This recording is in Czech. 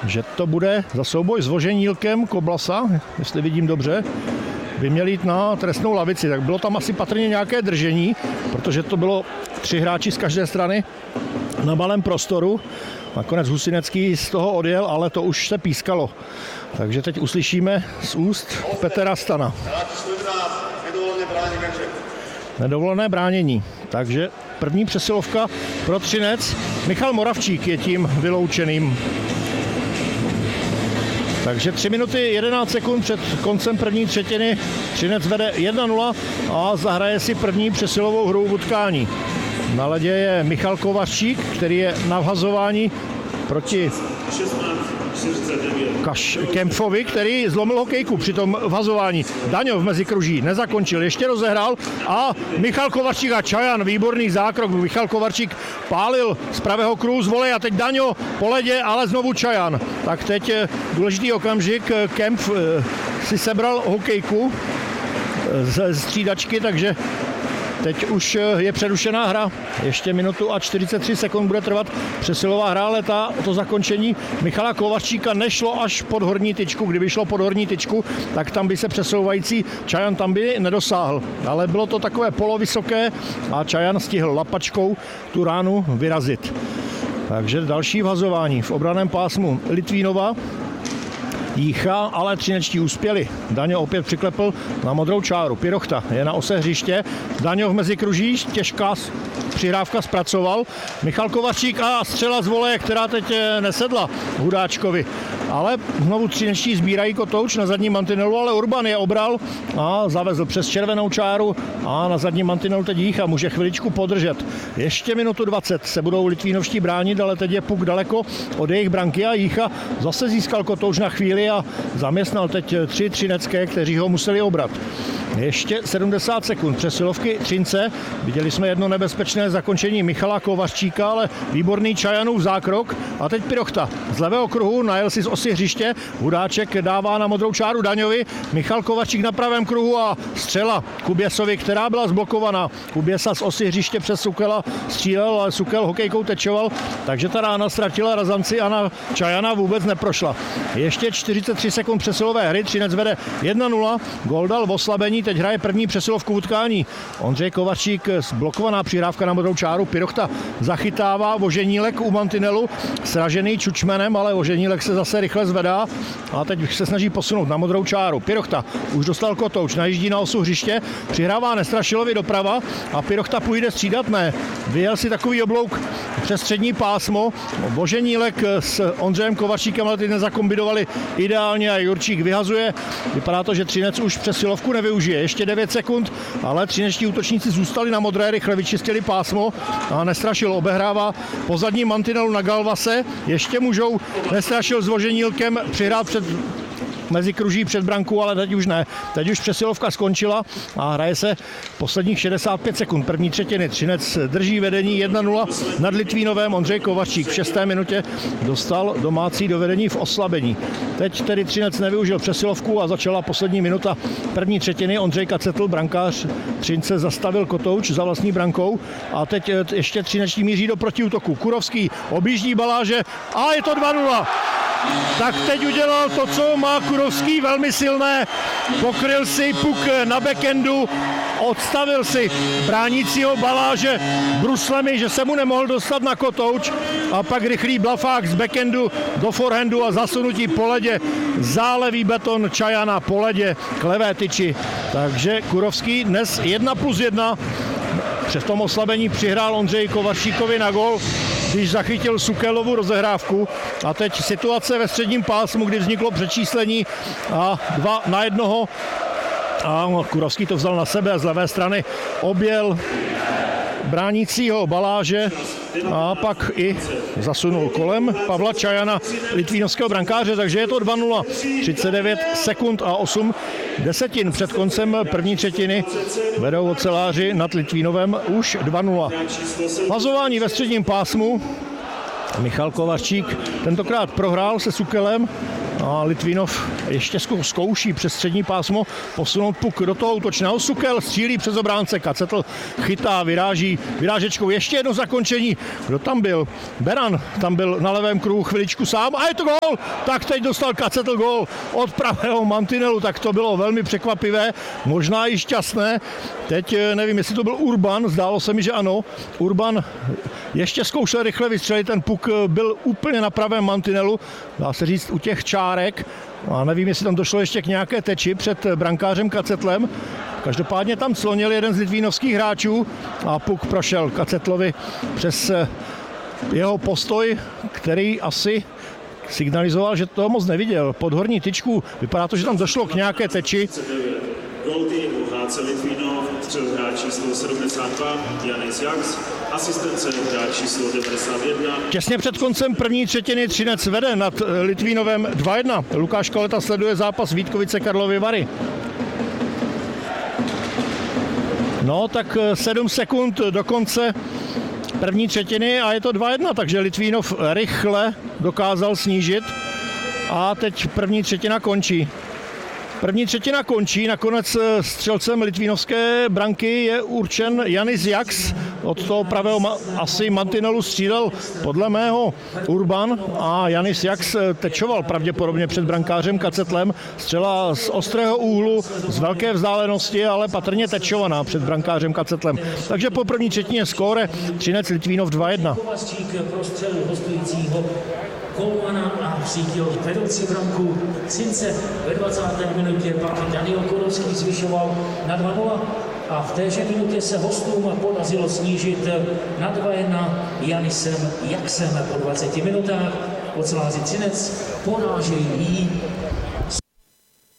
že to bude za souboj s Voženílkem Koblasa, jestli vidím dobře, by měl jít na trestnou lavici. Tak bylo tam asi patrně nějaké držení, protože to bylo 3 hráči z každé strany na malém prostoru. Nakonec Husinecký z toho odjel, ale to už se pískalo. Takže teď uslyšíme z úst Petra Stana. Nedovolené bránění. Takže první přesilovka pro Třinec. Michal Moravčík je tím vyloučeným. Takže 3 minuty 11 sekund před koncem první třetiny. Třinec vede 1-0 a zahraje si první přesilovou hru v utkání. Na ledě je Michal Kovařčík, který je na vhazování proti Kempfovi, který zlomil hokejku při tom vhazování. Daňov mezi kruží nezakončil, ještě rozehrál a Michal Kovařčík a Čajan, výborný zákrok. Michal Kovařčík pálil z pravého kruhu z voleje a teď Daňo po ledě, ale znovu Čajan. Tak teď důležitý okamžik, Kempf si sebral hokejku ze střídačky, takže teď už je přerušená hra. Ještě minutu a 43 sekund bude trvat přesilová hra, ale to zakončení Michala Kovařčíka nešlo až pod horní tyčku. Kdyby šlo pod horní tyčku, tak tam by se přesouvající Čajan tam by nedosáhl. Ale bylo to takové polovysoké a Čajan stihl lapačkou tu ránu vyrazit. Takže další vhazování v obranném pásmu Litvínova. Jícha, ale třinečtí uspěli. Daňo opět přiklepl na modrou čáru. Pirochta je na ose hřiště. Daňo v mezikruží, těžká přihrávka zpracoval. Michal Kovařčík a střela z voleje, která teď nesedla Hudáčkovi. Ale znovu třinečtí sbírají kotouč na zadním mantinelu, ale Urban je obral a zavezl přes červenou čáru a na zadním mantinelu teď Jícha může chviličku podržet. Ještě minutu 20 se budou Litvínovští bránit, ale teď je puk daleko od jejich branky a Jícha zase získal kotouč na chvíli a zaměstnal teď 3 třinecké, kteří ho museli obrat. Ještě 70 sekund přesilovky Třince. Viděli jsme jedno nebezpečné zakončení Michala Kovařčíka, ale výborný Čajanův zákrok. A teď Pirochta z levého kruhu najel si z osy hřiště. Hudáček dává na modrou čáru Daňovi. Michal Kovařčík na pravém kruhu a střela Kuběsovi, která byla zblokovaná. Kuběsa z osy hřiště přes Sukela střílel, ale Sukel hokejkou tečoval, takže ta rána ztratila razanci a na Čajana vůbec neprošla. Ještě 43 sekund přesilové hry. Třinec vede 1-0. Gól dal v oslabení. Teď hraje první přesilovku v utkání. Ondřej Kovařčík, blokovaná přihrávka na modrou čáru. Pirochta zachytává Voženílek u mantinelu, sražený Čučmenem, ale Voženílek se zase rychle zvedá a teď se snaží posunout na modrou čáru. Pirochta už dostal kotouč, najíždí na osu hřiště, přihrává Nestrašilovi doprava a Pirochta půjde střídat, ne. Vyjel si takový oblouk přes střední pásmo. Voženílek s Ondřejem Kovařčíkem, ale ty nezakombidovali ideálně a Jurčík vyhazuje. Vypadá to, že Třinec už přesilovku nevyužije. Ještě 9 sekund, ale třinečtí útočníci zůstali na modré, rychle vyčistili pásmo a Nestrašil obehrává po zadním mantinelu na Galvase. Ještě můžou Nestrašil s Voženílkem přihrát mezi kruží před branku, ale teď už ne. Teď už přesilovka skončila a hraje se posledních 65 sekund první třetiny. Třinec drží vedení 1-0 nad Litvínovem. Ondřej Kovařčík v 6. minutě dostal domácí do vedení v oslabení. Teď tedy Třinec nevyužil přesilovku a začala poslední minuta první třetiny. Ondřej Kacetl, brankář Třince, zastavil kotouč za vlastní brankou a teď ještě třinečtí míří do protiútoku. Kurovský objíždí Baláže a je to 2-0. Tak teď udělal to, co má Kurovský, velmi silné. Pokryl si puk na backendu, odstavil si bránícího Baláže bruslemi, že se mu nemohl dostat na kotouč a pak rychlý blafák z backendu do forehandu a zasunutí po ledě. Zálevý beton Čajana po ledě k levé tyči. Takže Kurovský dnes 1+1. Přes tom oslabení přihrál Ondřeji Kovařčíkovi na gól, když zachytil Sukelovu rozehrávku. A teď situace ve středním pásmu, kdy vzniklo přečíslení a 2-1. A Kurovský to vzal na sebe a z levé strany objel bránícího Baláže a pak i zasunul kolem Pavla Čajana, litvínovského brankáře, takže je to 2-0. 39 sekund a 8 desetin před koncem první třetiny vedou oceláři nad Litvínovem už 2-0. Vazování ve středním pásmu. Michal Kovařčík tentokrát prohrál se Sukelem A Litvinov ještě zkouší přes střední pásmo posunout puk do toho útočného. Sukel střílí přes obránce, Kacetl chytá, vyráží vyrážečkou. Ještě jedno zakončení. Kdo tam byl? Beran tam byl na levém kruhu chviličku sám a je to gól! Tak teď dostal Kacetl gól od pravého mantinelu, tak to bylo velmi překvapivé, možná i šťastné. Teď nevím, jestli to byl Urban, zdálo se mi, že ano. Urban ještě zkoušel rychle vystřelit, ten puk byl úplně na pravém mantinelu, dá se říct u těch čárek. A nevím, jestli tam došlo ještě k nějaké teči před brankářem Kacetlem. Každopádně tam clonil jeden z litvínovských hráčů a puk prošel Kacetlovi přes jeho postoj, který asi signalizoval, že toho moc neviděl. Pod horní tyčku vypadá to, že tam došlo k nějaké teči. Gól týmu HC Litvínov, střel hráč číslo 72 Janis Jaks, asistence hráč číslo 91. Těsně před koncem první třetiny Třinec vede nad Litvínovem 2-1. Lukáš Kaleta sleduje zápas Vítkovice Karlovy Vary. No tak 7 sekund do konce první třetiny a je to 2-1, takže Litvínov rychle dokázal snížit a teď první třetina končí. První třetina končí, nakonec střelcem litvínovské branky je určen Janis Jaks. Od toho pravého asi mantinelu střílel podle mého Urban a Janis Jaks tečoval pravděpodobně před brankářem Kacetlem. Střela z ostrého úhlu, z velké vzdálenosti, ale patrně tečovaná před brankářem Kacetlem. Takže po první třetině skóre Třinec Litvínov 2-1. Kolmana a Přítil vedoucí branku Třince ve 20. minutě, pak Daniel Korovský zvyšoval na 2-0 a v téže minutě se hostům podařilo snížit na 2-1 Janisem Jaksem po 20 minutách. Oceláři Třinec porážejí